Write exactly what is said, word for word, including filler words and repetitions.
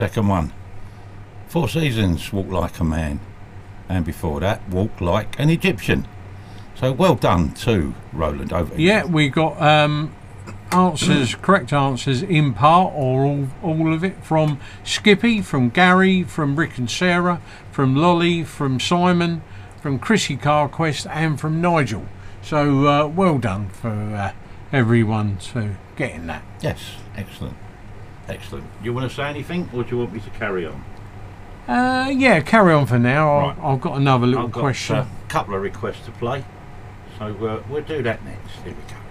Second one. Four Seasons, Walk Like a Man. And before that, Walk Like an Egyptian. So well done to Roland. Over to Yeah, you. we got um, answers, correct answers in part or all, all of it from Skippy, from Gary, from Rick and Sarah, from Lolly, from Simon, from Chrissy Carquest, and from Nigel. So uh, well done for uh, everyone to getting that. Yes, excellent. Excellent. Do you want to say anything, or do you want me to carry on? Uh, yeah, carry on for now. Right. I've, I've got another little I've got question. a couple of requests to play, so uh, we'll do that next. Here we go.